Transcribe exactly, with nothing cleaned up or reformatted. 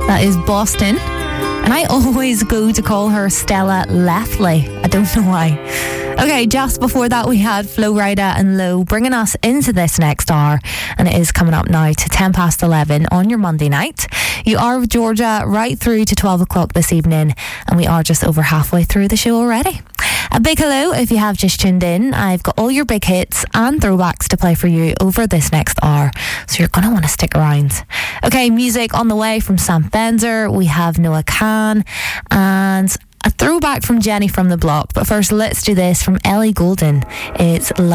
That is Boston. And I always go to call her Stella Leftley. I don't know why. Okay, just before that we had Flo Rida and Low bringing us into this next hour, and it is coming up now to ten past eleven on your Monday night. You are with Georgia right through to twelve o'clock this evening, and we are just over halfway through the show already. A big hello if you have just tuned in. I've got all your big hits and throwbacks to play for you over this next hour, so you're going to want to stick around. Okay, music on the way from Sam Benzer. We have Noah Khan and a throwback from Jenny from the Block. But first, let's do this from Ellie Goulding. It's